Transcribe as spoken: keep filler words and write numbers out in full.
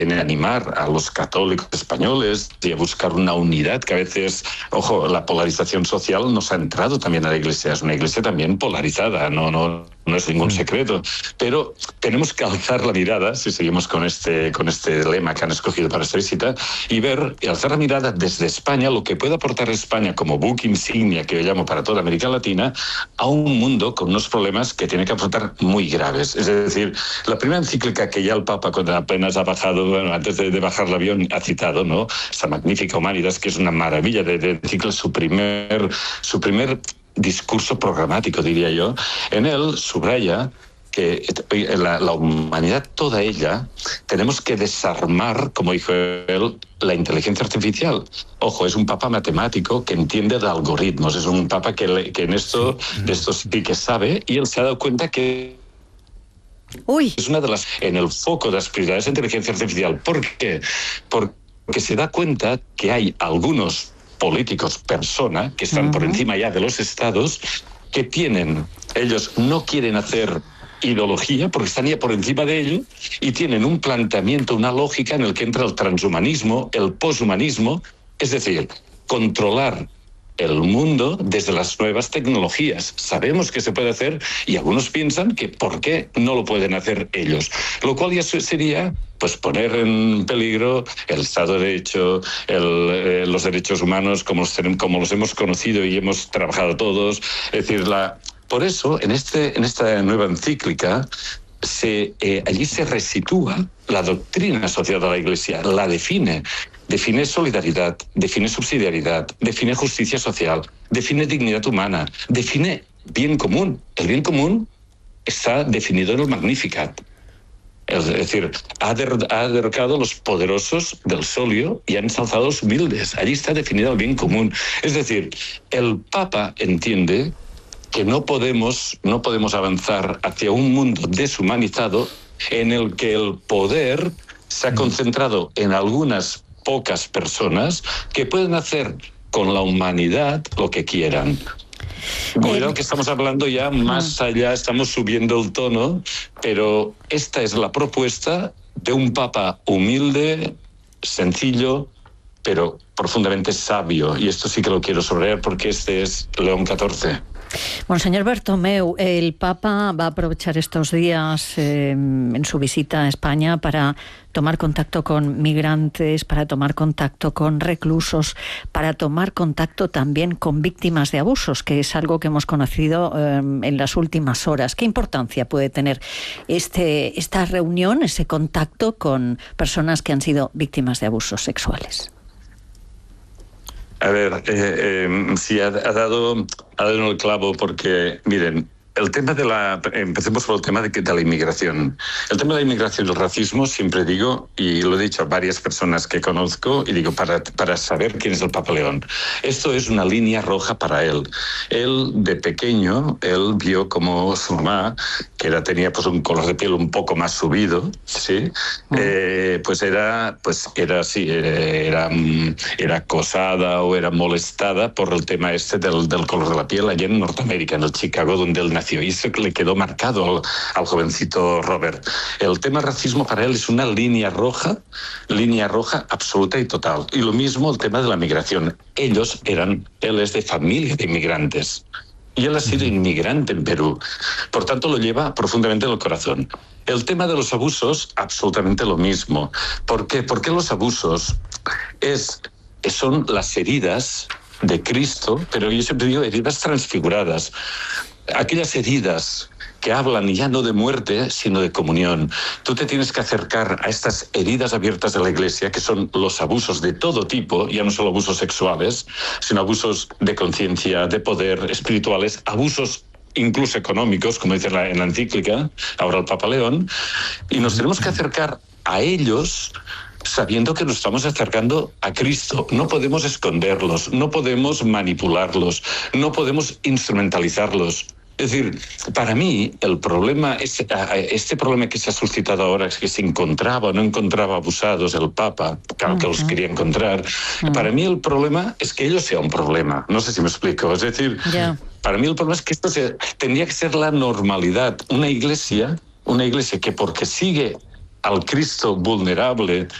animar a los católicos españoles y a buscar una unidad que a veces, ojo, la polarización social nos ha entrado también a la Iglesia, es una Iglesia también polarizada, no, no, no es ningún secreto, pero tenemos que alzar la mirada, si seguimos con este, con este lema que han escogido para esta visita, y ver, y alzar la mirada desde España, lo que puede aportar España como buque insignia, que yo llamo para toda América Latina, a un mundo con unos problemas que tiene que afrontar muy graves. Es decir, la primera encíclica que ya el Papa, cuando apenas ha bajado, bueno, antes de, de bajar el avión, ha citado, ¿no? Esta magnífica Humanitas, que es una maravilla de, de encíclica, su primer, su primer discurso programático, diría yo. En él subraya que la, la humanidad toda ella tenemos que desarmar, como dijo él, la inteligencia artificial. Ojo, es un papa matemático que entiende de algoritmos, es un papa que, le, que en esto, de esto sí que sabe, y él se ha dado cuenta que Uy. es una de las, en el foco de las prioridades de inteligencia artificial. ¿Por qué? Porque se da cuenta que hay algunos políticos, personas, que están uh-huh. por encima ya de los estados, que tienen, ellos no quieren hacer ideología, porque están ya por encima de ello, y tienen un planteamiento, una lógica en el que entra el transhumanismo, el poshumanismo, es decir, controlar el mundo desde las nuevas tecnologías. Sabemos que se puede hacer y algunos piensan que ¿por qué no lo pueden hacer ellos? Lo cual ya sería pues poner en peligro el Estado de Derecho, el, eh, los derechos humanos como los, como los hemos conocido y hemos trabajado todos. Es decir, la, por eso en, este, en esta nueva encíclica se, eh, allí se resitúa la doctrina asociada a la Iglesia, la define. Define solidaridad, define subsidiariedad, define justicia social, define dignidad humana, define bien común. El bien común está definido en el Magnificat. Es decir, ha, der, ha derrocado a los poderosos del solio y ha ensalzado a los humildes. Allí está definido el bien común. Es decir, el Papa entiende que no podemos, no podemos avanzar hacia un mundo deshumanizado en el que el poder se ha concentrado en algunas pocas personas que pueden hacer con la humanidad lo que quieran. Cuidado que estamos hablando ya más allá, estamos subiendo el tono, pero esta es la propuesta de un papa humilde, sencillo, pero profundamente sabio. Y esto sí que lo quiero subrayar porque este es León catorce. Monseñor Bertomeu, el Papa va a aprovechar estos días eh, en su visita a España para tomar contacto con migrantes, para tomar contacto con reclusos, para tomar contacto también con víctimas de abusos, que es algo que hemos conocido eh, en las últimas horas. ¿Qué importancia puede tener este, esta reunión, ese contacto con personas que han sido víctimas de abusos sexuales? A ver, eh, eh, sí, ha, ha, dado, ha dado en el clavo porque, miren, el tema de la... Empecemos por el tema de, de la inmigración. El tema de la inmigración y el racismo, siempre digo, y lo he dicho a varias personas que conozco, y digo, para, para saber quién es el Papa León, esto es una línea roja para él. Él, de pequeño, él vio como su mamá, que era, tenía pues un color de piel un poco más subido, ¿sí? Uh-huh. Eh, pues era, pues era así, era, era acosada o era molestada por el tema este del, del color de la piel allá en Norteamérica, en el Chicago, donde él nació. Y eso le quedó marcado al, al jovencito Robert. El tema racismo para él es una línea roja, línea roja absoluta y total. Y lo mismo el tema de la migración. Ellos eran, él es de familia de inmigrantes. Y él ha sido inmigrante en Perú. Por tanto, lo lleva profundamente en el corazón. El tema de los abusos, absolutamente lo mismo. ¿Por qué? Porque los abusos es, son las heridas de Cristo, pero yo siempre digo heridas transfiguradas. Aquellas heridas que hablan ya no de muerte, sino de comunión. Tú te tienes que acercar a estas heridas abiertas de la Iglesia, que son los abusos de todo tipo, ya no solo abusos sexuales, sino abusos de conciencia, de poder, espirituales, abusos incluso económicos, como dice en la encíclica, ahora el Papa León, y nos tenemos que acercar a ellos sabiendo que nos estamos acercando a Cristo. No podemos esconderlos, no podemos manipularlos, no podemos instrumentalizarlos. Es decir, para mí el problema, es, este problema que se ha suscitado ahora, es que se encontraba o no encontraba abusados el Papa, claro que los quería encontrar. Uh-huh. Para mí el problema es que ello sea un problema. No sé si me explico. Es decir, yeah. para mí el problema es que esto se, tendría que ser la normalidad. Una iglesia, una iglesia que porque sigue al Cristo vulnerable